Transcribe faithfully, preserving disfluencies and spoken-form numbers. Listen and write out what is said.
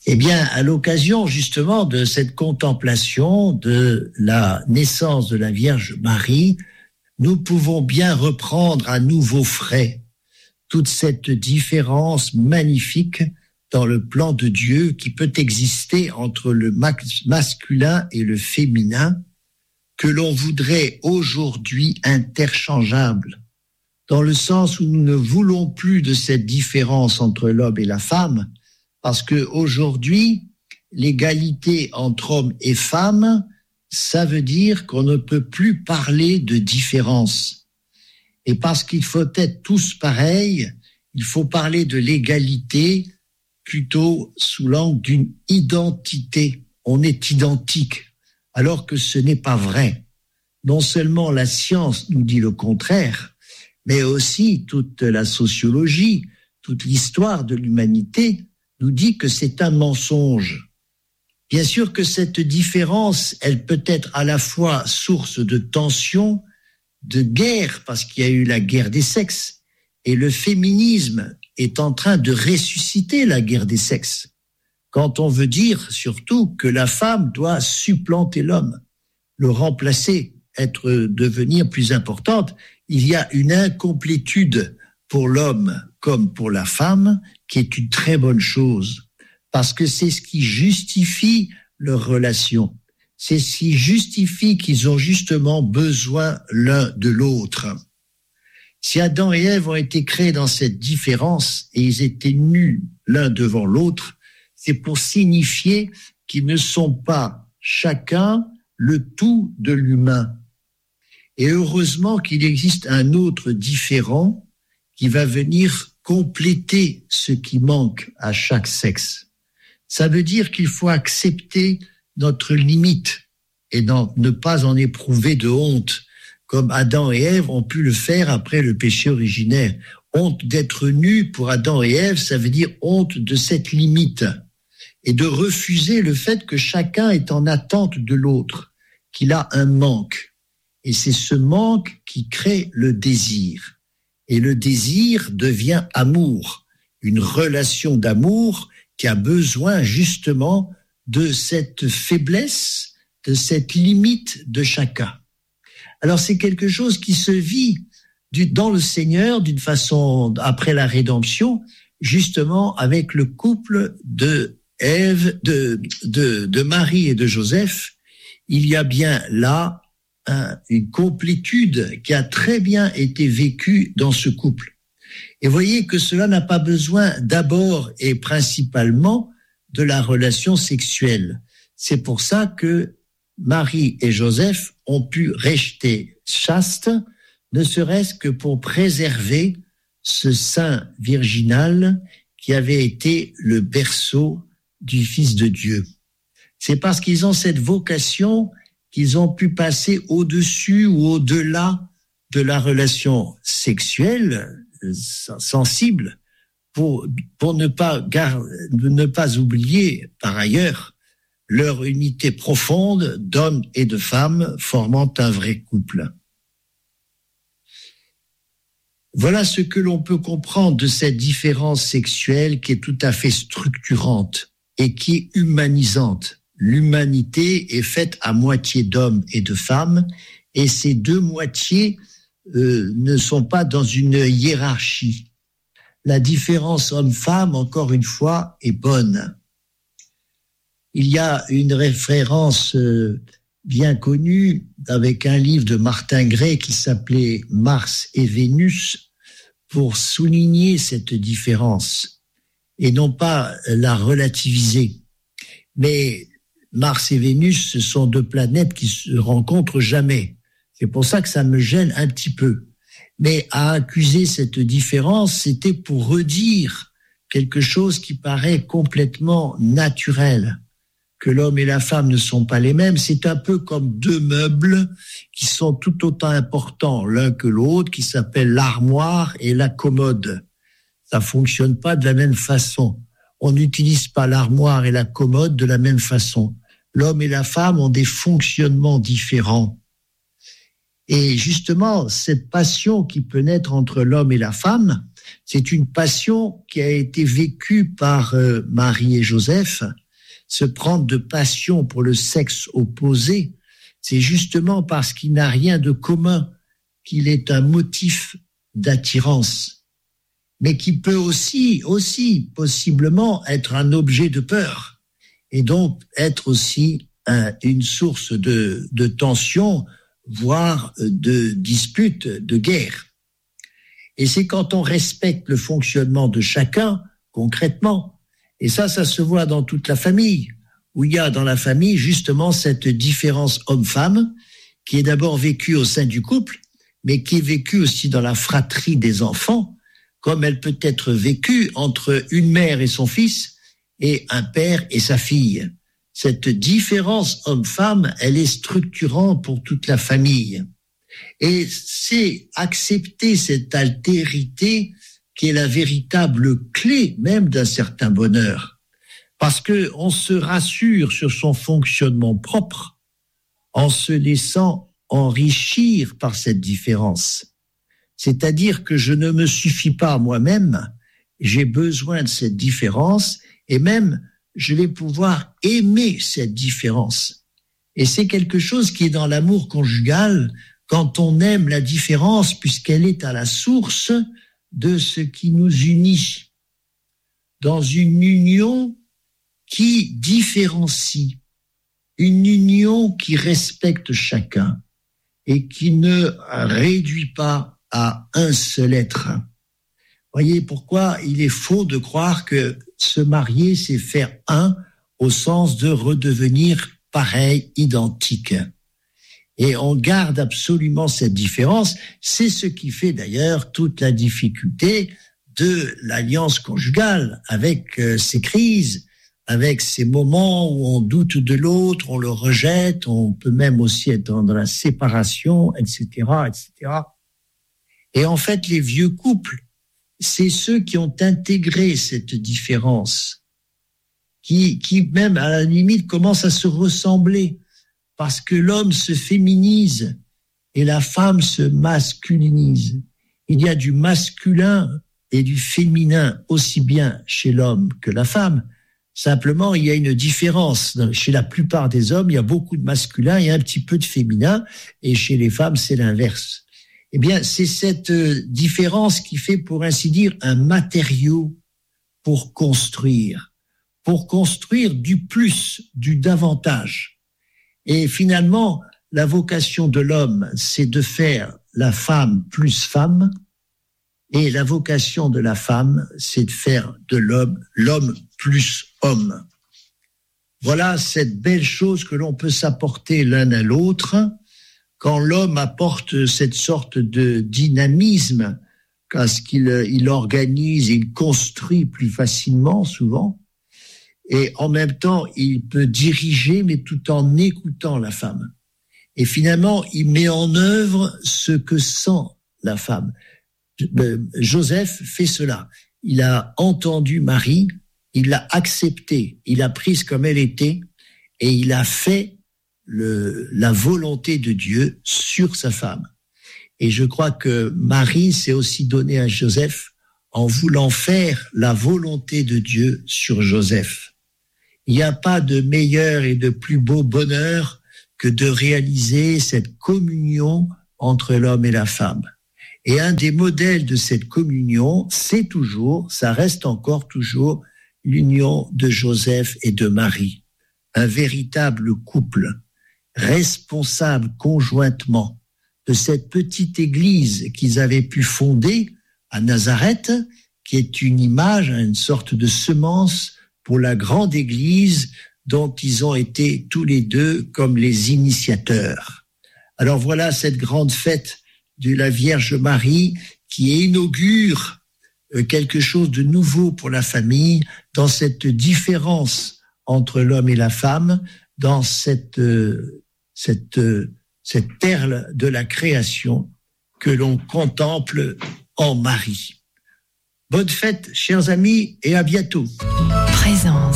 Eh bien, à l'occasion justement de cette contemplation de la naissance de la Vierge Marie, nous pouvons bien reprendre à nouveau frais toute cette différence magnifique dans le plan de Dieu qui peut exister entre le masculin et le féminin, que l'on voudrait aujourd'hui interchangeable, dans le sens où nous ne voulons plus de cette différence entre l'homme et la femme, parce qu'aujourd'hui, l'égalité entre hommes et femmes, ça veut dire qu'on ne peut plus parler de différence. Et parce qu'il faut être tous pareils, il faut parler de l'égalité plutôt sous l'angle d'une identité. On est identique, alors que ce n'est pas vrai. Non seulement la science nous dit le contraire, mais aussi toute la sociologie, toute l'histoire de l'humanité nous dit que c'est un mensonge. Bien sûr que cette différence, elle peut être à la fois source de tension, de guerre, parce qu'il y a eu la guerre des sexes, et le féminisme est en train de ressusciter la guerre des sexes. Quand on veut dire surtout que la femme doit supplanter l'homme, le remplacer, être, devenir plus importante, il y a une incomplétude pour l'homme comme pour la femme qui est une très bonne chose, parce que c'est ce qui justifie leur relation. C'est ce qui justifie qu'ils ont justement besoin l'un de l'autre. Si Adam et Ève ont été créés dans cette différence et ils étaient nus l'un devant l'autre, c'est pour signifier qu'ils ne sont pas chacun le tout de l'humain. Et heureusement qu'il existe un autre différent qui va venir compléter ce qui manque à chaque sexe. Ça veut dire qu'il faut accepter notre limite et ne pas en éprouver de honte, comme Adam et Ève ont pu le faire après le péché originaire. Honte d'être nus pour Adam et Ève, ça veut dire honte de cette limite et de refuser le fait que chacun est en attente de l'autre, qu'il a un manque. Et c'est ce manque qui crée le désir. Et le désir devient amour, une relation d'amour qui a besoin justement de cette faiblesse, de cette limite de chacun. Alors c'est quelque chose qui se vit du, dans le Seigneur d'une façon, après la rédemption, justement avec le couple de Ève, de, de, de Marie et de Joseph. Il y a bien là un, une complétude qui a très bien été vécue dans ce couple. Et voyez que cela n'a pas besoin d'abord et principalement de la relation sexuelle. C'est pour ça que Marie et Joseph ont pu rester chastes, ne serait-ce que pour préserver ce sein virginal qui avait été le berceau du Fils de Dieu. C'est parce qu'ils ont cette vocation qu'ils ont pu passer au-dessus ou au-delà de la relation sexuelle sensible pour, pour ne pas, gar, ne pas oublier par ailleurs leur unité profonde d'hommes et de femmes formant un vrai couple. Voilà ce que l'on peut comprendre de cette différence sexuelle qui est tout à fait structurante et qui est humanisante. L'humanité est faite à moitié d'hommes et de femmes et ces deux moitiés euh, ne sont pas dans une hiérarchie. La différence homme-femme, encore une fois, est bonne. Il y a une référence euh, bien connue avec un livre de Martin Gray qui s'appelait Mars et Vénus pour souligner cette différence et non pas la relativiser. Mais Mars et Vénus, ce sont deux planètes qui se rencontrent jamais. C'est pour ça que ça me gêne un petit peu. Mais à accuser cette différence, c'était pour redire quelque chose qui paraît complètement naturel. Que l'homme et la femme ne sont pas les mêmes, c'est un peu comme deux meubles qui sont tout autant importants l'un que l'autre, qui s'appellent l'armoire et la commode. Ça fonctionne pas de la même façon. On n'utilise pas l'armoire et la commode de la même façon. L'homme et la femme ont des fonctionnements différents. Et justement, cette passion qui peut naître entre l'homme et la femme, C'est une passion qui a été vécue par euh, Marie et Joseph. Se prendre de passion pour le sexe opposé, c'est justement parce qu'il n'a rien de commun qu'il est un motif d'attirance, mais qui peut aussi, aussi possiblement être un objet de peur et donc être aussi un, une source de, de tension, voire de dispute, de guerre. Et c'est quand on respecte le fonctionnement de chacun, concrètement, et ça, ça se voit dans toute la famille, où il y a dans la famille justement cette différence homme-femme, qui est d'abord vécue au sein du couple, mais qui est vécue aussi dans la fratrie des enfants, comme elle peut être vécue entre une mère et son fils, et un père et sa fille. Cette différence homme-femme, elle est structurante pour toute la famille. Et c'est accepter cette altérité qui est la véritable clé même d'un certain bonheur. Parce qu'on se rassure sur son fonctionnement propre en se laissant enrichir par cette différence. C'est-à-dire que je ne me suffis pas moi-même, j'ai besoin de cette différence et même je vais pouvoir aimer cette différence. Et c'est quelque chose qui est dans l'amour conjugal quand on aime la différence puisqu'elle est à la source de ce qui nous unit. Dans une union qui différencie, une union qui respecte chacun et qui ne réduit pas à un seul être. Voyez pourquoi il est faux de croire que se marier, c'est faire un au sens de redevenir pareil, identique. Et on garde absolument cette différence. C'est ce qui fait d'ailleurs toute la difficulté de l'alliance conjugale avec euh, ces crises, avec ces moments où on doute de l'autre, on le rejette, on peut même aussi être dans la séparation, et cetera, et cetera. Et en fait, les vieux couples, c'est ceux qui ont intégré cette différence, qui, qui même à la limite commencent à se ressembler, parce que l'homme se féminise et la femme se masculinise. Il y a du masculin et du féminin aussi bien chez l'homme que la femme. Simplement, il y a une différence. Chez la plupart des hommes, il y a beaucoup de masculin et un petit peu de féminin, et chez les femmes, c'est l'inverse. Eh bien, c'est cette différence qui fait, pour ainsi dire, un matériau pour construire, pour construire du plus, du davantage. Et finalement, la vocation de l'homme, c'est de faire la femme plus femme, et la vocation de la femme, c'est de faire de l'homme l'homme plus homme. Voilà cette belle chose que l'on peut s'apporter l'un à l'autre quand l'homme apporte cette sorte de dynamisme, parce qu'il il organise, il construit plus facilement souvent, et en même temps, il peut diriger, mais tout en écoutant la femme. Et finalement, il met en œuvre ce que sent la femme. Joseph fait cela. Il a entendu Marie, il l'a acceptée, il l'a prise comme elle était, et il a fait le, la volonté de Dieu sur sa femme. Et je crois que Marie s'est aussi donnée à Joseph en voulant faire la volonté de Dieu sur Joseph. Il n'y a pas de meilleur et de plus beau bonheur que de réaliser cette communion entre l'homme et la femme. Et un des modèles de cette communion, c'est toujours, ça reste encore toujours, l'union de Joseph et de Marie. Un véritable couple, responsable conjointement de cette petite église qu'ils avaient pu fonder à Nazareth, qui est une image, une sorte de semence pour la grande église dont ils ont été tous les deux comme les initiateurs. Alors voilà cette grande fête de la Vierge Marie qui inaugure quelque chose de nouveau pour la famille dans cette différence entre l'homme et la femme, dans cette, cette, cette perle de la création que l'on contemple en Marie. Bonne fête, chers amis, et à bientôt. Présence.